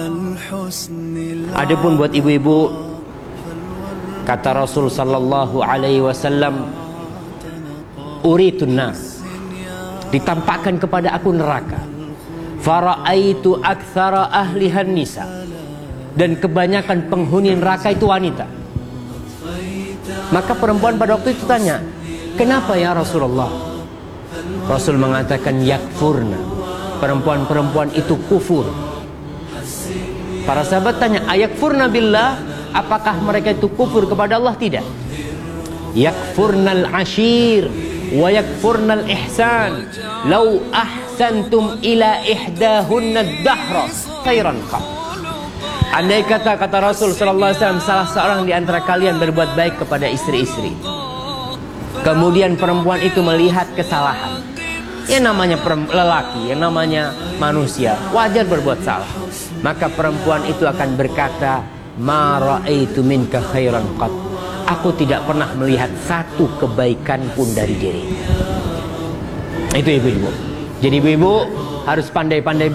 Adapun buat ibu-ibu, kata Rasul sallallahu alaihi wasallam, uritun nas, ditampakkan kepada aku neraka. Fara'aitu aktsara ahlihan nisa, dan kebanyakan penghuni neraka itu wanita. Maka perempuan pada waktu itu tanya, kenapa ya Rasulullah? Rasul mengatakan, yakfurna, perempuan-perempuan itu kufur. Para sahabat tanya, ayakfurna billah, apakah mereka itu kufur kepada Allah? Tidak. Yakfurnal ashir wa yakfurnal ihsan, law ahsantum ila ihdahunna ad-dahra khairan qab. Andai kata Rasul sallallahu alaihi wasallam, salah seorang di antara kalian berbuat baik kepada istri-istri, kemudian perempuan itu melihat kesalahan, yang namanya lelaki, yang namanya manusia, wajar berbuat salah, maka perempuan itu akan berkata, ma ra'aitu minka khairan qat, aku tidak pernah melihat satu kebaikan pun dari dirimu. Itu ibu-ibu. Jadi ibu-ibu harus pandai-pandai